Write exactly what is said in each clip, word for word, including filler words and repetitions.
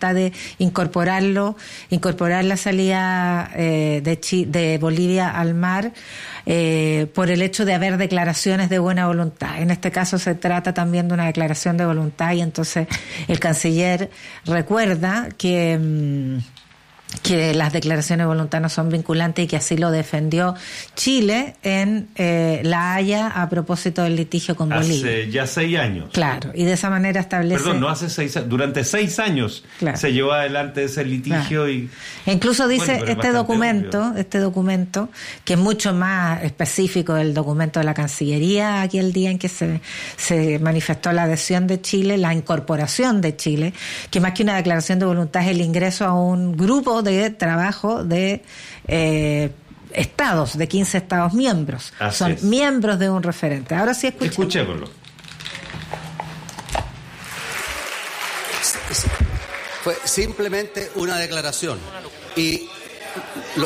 voluntad de incorporarlo, incorporar la salida eh, de, Chi, de Bolivia al mar eh, por el hecho de haber declaraciones de buena voluntad. En este caso se trata también de una declaración de voluntad y entonces el canciller recuerda que... Mmm, que las declaraciones de voluntad no son vinculantes y que así lo defendió Chile en eh, La Haya a propósito del litigio con Bolivia. Hace ya seis años. Claro, y de esa manera establece... Perdón, no hace seis años, durante seis años claro. se llevó adelante ese litigio claro. y... E incluso dice bueno, este documento, obvio. este documento, que es mucho más específico del documento de la Cancillería, aquí el día en que se, se manifestó la adhesión de Chile, la incorporación de Chile, que más que una declaración de voluntad es el ingreso a un grupo de trabajo de eh, estados, de quince estados miembros. Así Son es. miembros de un referente. Ahora sí escuchemos. Escuchémoslo. Fue simplemente una declaración. Y lo...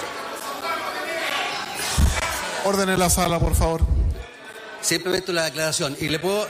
Orden en la sala, por favor. Simplemente una declaración. Y le puedo...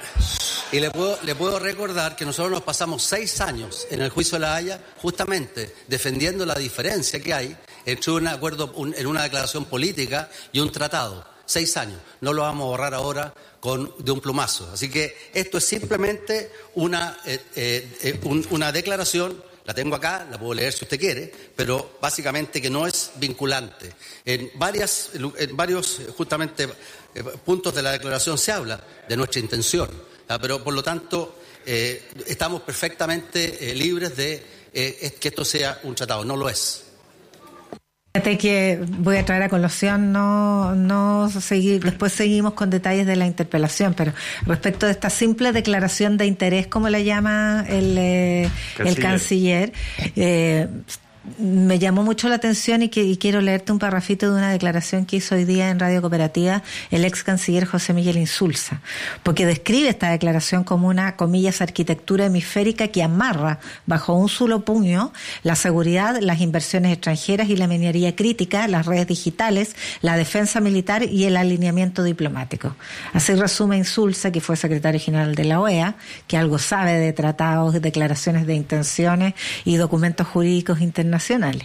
Y le puedo, le puedo recordar que nosotros nos pasamos seis años en el juicio de La Haya justamente defendiendo la diferencia que hay entre un acuerdo, un, en una declaración política y un tratado. Seis años. No lo vamos a borrar ahora con, de un plumazo. Así que esto es simplemente una, eh, eh, un, una declaración. La tengo acá, la puedo leer si usted quiere, pero básicamente que no es vinculante. En, varias, en varios justamente eh, puntos de la declaración se habla de nuestra intención. Pero por lo tanto eh, estamos perfectamente eh, libres de eh, que esto sea un tratado. No lo es. Fíjate que voy a traer a colación, no, no seguir, después seguimos con detalles de la interpelación, pero respecto de esta simple declaración de interés, como la llama el, eh, canciller. el canciller, eh, me llamó mucho la atención y, que, y quiero leerte un parrafito de una declaración que hizo hoy día en Radio Cooperativa el ex canciller José Miguel Insulza, porque describe esta declaración como una, comillas, arquitectura hemisférica que amarra bajo un solo puño la seguridad, las inversiones extranjeras y la minería crítica, las redes digitales, la defensa militar y el alineamiento diplomático. Así resume Insulza, que fue secretario general de la O E A, que algo sabe de tratados, declaraciones de intenciones y documentos jurídicos internacionales. nacionales.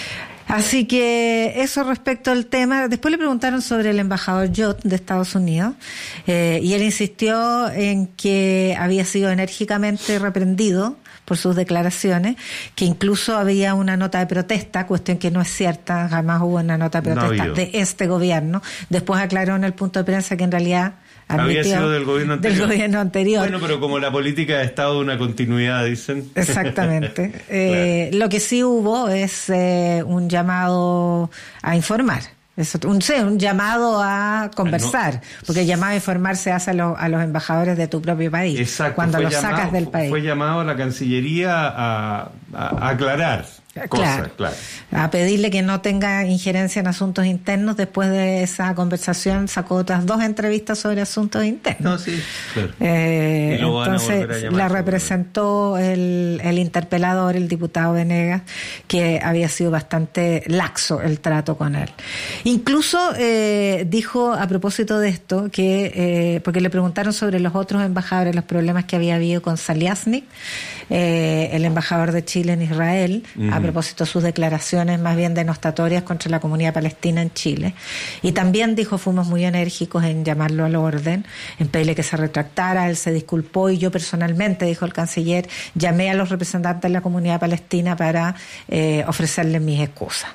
Así que eso respecto al tema. Después le preguntaron sobre el embajador Yot de Estados Unidos eh, y él insistió en que había sido enérgicamente reprendido por sus declaraciones, que incluso había una nota de protesta, cuestión que no es cierta, jamás hubo una nota de protesta no de este gobierno. Después aclaró en el punto de prensa que en realidad había sido del gobierno anterior. Del gobierno anterior. Bueno, pero como la política de Estado de una continuidad, dicen. Exactamente. eh, claro. Lo que sí hubo es eh, un llamado a informar. Es un, sí, un llamado a conversar, no, porque el llamado a informar se hace a, lo, a los embajadores de tu propio país. Exacto, cuando los llamado, sacas del país. Fue llamado a la Cancillería a, a, a aclarar. Cosas, claro, claro, a pedirle que no tenga injerencia en asuntos internos. Después de esa conversación sacó otras dos entrevistas sobre asuntos internos. No, sí, claro. eh, entonces la representó el, el interpelador, el diputado Venegas, que había sido bastante laxo el trato con él. Incluso eh, dijo a propósito de esto que eh, porque le preguntaron sobre los otros embajadores, los problemas que había habido con Saliasnik, eh, el embajador de Chile en Israel, uh-huh. a propósito de sus declaraciones más bien denostatorias contra la comunidad palestina en Chile. Y también dijo, fuimos muy enérgicos en llamarlo al orden, en pedirle que se retractara. Él se disculpó y yo personalmente, dijo el canciller, llamé a los representantes de la comunidad palestina para eh, ofrecerles mis excusas.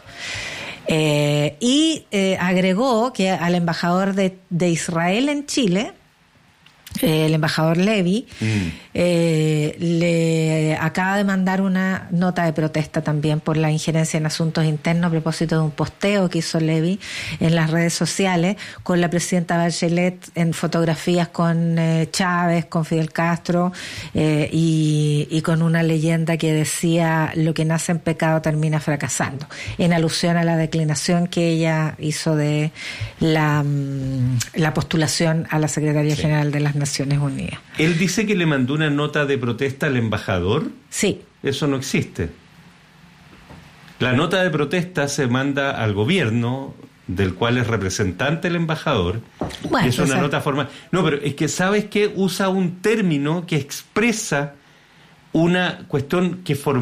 Eh, y eh, agregó que al embajador de, de Israel en Chile, eh, el embajador Levy, mm. eh, le acaba de mandar una nota de protesta también por la injerencia en asuntos internos a propósito de un posteo que hizo Levy en las redes sociales con la presidenta Bachelet en fotografías con eh, Chávez, con Fidel Castro eh, y, y con una leyenda que decía: lo que nace en pecado termina fracasando, en alusión a la declinación que ella hizo de la, la postulación a la Secretaría sí. General de las Naciones Unidas. Él dice que le mandó una nota de protesta al embajador. Sí. Eso no existe. La nota de protesta se manda al gobierno, del cual es representante el embajador. Bueno, es una sea... nota formal. No, pero es que, ¿sabes qué? Usa un término que expresa una cuestión que formalmente